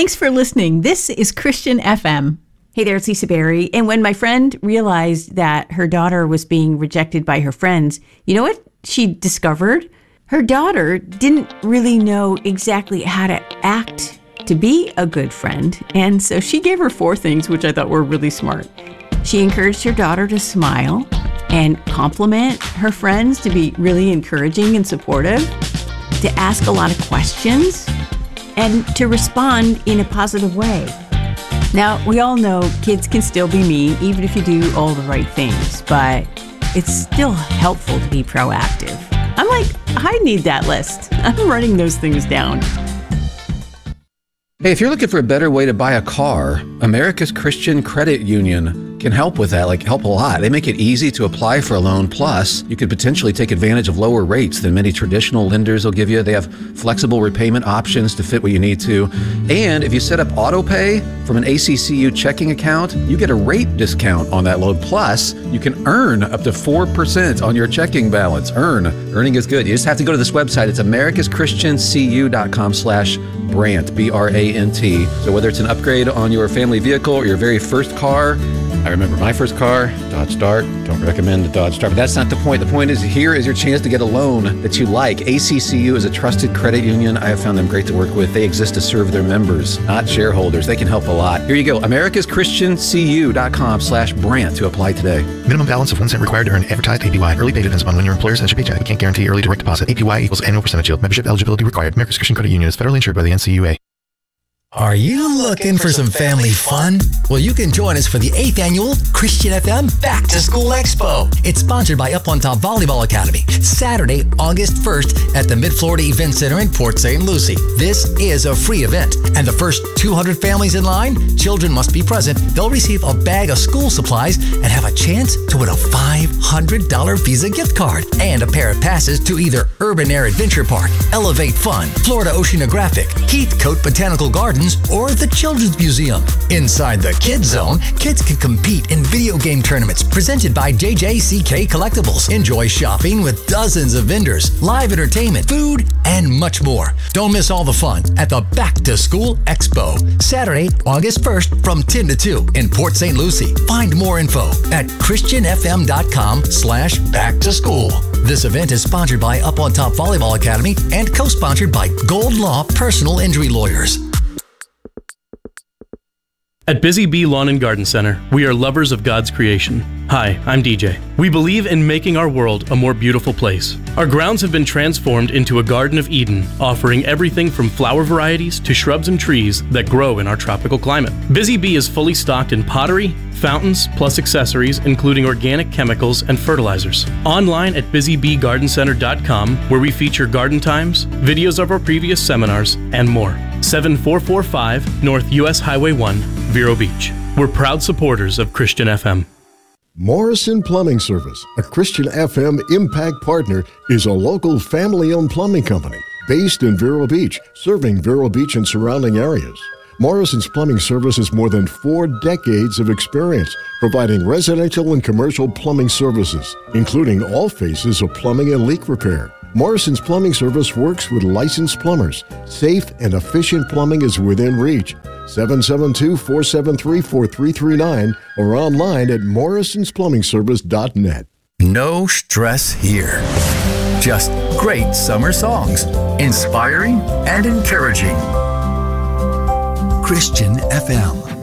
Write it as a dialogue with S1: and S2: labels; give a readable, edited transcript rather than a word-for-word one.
S1: Thanks for listening. This is Christian FM. Hey there, it's Lisa Berry. And when my friend realized that her daughter was being rejected by her friends, you know what she discovered? Her daughter didn't really know exactly how to act to be a good friend. And so she gave her 4 things, which I thought were really smart. She encouraged her daughter to smile and compliment her friends, to be really encouraging and supportive, to ask a lot of questions, and to respond in a positive way. Now, we all know kids can still be mean, even if you do all the right things, but it's still helpful to be proactive. I'm like, I need that list. I'm writing those things down.
S2: Hey, if you're looking for a better way to buy a car, America's Christian Credit Union can help with that, help a lot. They make it easy to apply for a loan. Plus, you could potentially take advantage of lower rates than many traditional lenders will give you. They have flexible repayment options to fit what you need to. And if you set up auto pay from an ACCU checking account, you get a rate discount on that loan. Plus, you can earn up to 4% on your checking balance. Earning is good. You just have to go to this website. It's americaschristiancu.com/Brant, B-R-A-N-T. So whether it's an upgrade on your family vehicle or your very first car, I remember my first car, Dodge Dart. Don't recommend the Dodge Dart, but that's not the point. The point is, here is your chance to get a loan that you like. ACCU is a trusted credit union. I have found them great to work with. They exist to serve their members, not shareholders. They can help a lot. Here you go, americaschristiancu.com/Brant to apply today.
S3: Minimum balance of 1 cent required to earn advertised APY. Early pay depends upon when your employer sends your paycheck. We can't guarantee early direct deposit. APY equals annual percentage yield. Membership eligibility required. America's Christian Credit Union is federally insured by the NCUA.
S4: Are you looking for some family fun? Well, you can join us for the 8th annual Christian FM Back to School Expo. It's sponsored by Up on Top Volleyball Academy. Saturday, August 1st at the Mid-Florida Event Center in Port St. Lucie. This is a free event, and the first 200 families in line, children must be present. They'll receive a bag of school supplies and have a chance to win a $500 Visa gift card and a pair of passes to either Urban Air Adventure Park, Elevate Fun, Florida Oceanographic, Heathcote Botanical Gardens, or the Children's Museum. Inside the Kids Zone, kids can compete in video game tournaments presented by JJCK Collectibles. Enjoy shopping with dozens of vendors, live entertainment, food, and much more. Don't miss all the fun at the Back to School Expo, Saturday, August 1st from 10 to 2 in Port St. Lucie. Find more info at christianfm.com/back to school. This event is sponsored by Up on Top Volleyball Academy and co-sponsored by Gold Law Personal Injury Lawyers.
S5: At Busy Bee Lawn and Garden Center, we are lovers of God's creation. Hi, I'm DJ. We believe in making our world a more beautiful place. Our grounds have been transformed into a Garden of Eden, offering everything from flower varieties to shrubs and trees that grow in our tropical climate. Busy Bee is fully stocked in pottery, fountains, plus accessories, including organic chemicals and fertilizers. Online at busybeegardencenter.com, where we feature garden times, videos of our previous seminars, and more. 7445 North US Highway 1, Vero Beach. We're proud supporters of Christian FM.
S6: Morrison Plumbing Service, a Christian FM Impact partner, is a local family-owned plumbing company based in Vero Beach, serving Vero Beach and surrounding areas. Morrison's Plumbing Service has more than 4 decades of experience providing residential and commercial plumbing services, including all phases of plumbing and leak repair. Morrison's Plumbing Service works with licensed plumbers. Safe and efficient plumbing is within reach. 772-473-4339 or online at morrisonsplumbingservice.net.
S4: No stress here. Just great summer songs, inspiring and encouraging. Christian FM.